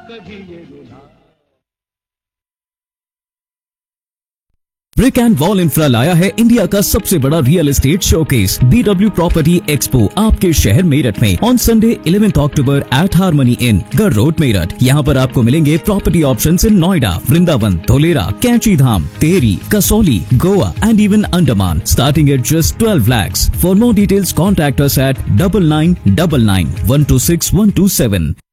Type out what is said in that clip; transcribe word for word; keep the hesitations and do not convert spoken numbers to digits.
कभी ये रुला। ब्रिक एंड वॉल इंफ्रा लाया है इंडिया का सबसे बड़ा real estate showcase B W property expo आपके शहर मेरठ में on Sunday eleventh October eight harmony इन गर रोड मेरठ। यहाँ पर आपको मिलेंगे प्रॉपर्टी ऑप्शंस इन नोएडा, वृंदावन, धोलेरा, कैंची धाम, Tehri, Kasauli, Goa and even Andaman starting at just twelve lakhs. For more details contact us at double nine double nine one two six one two seven.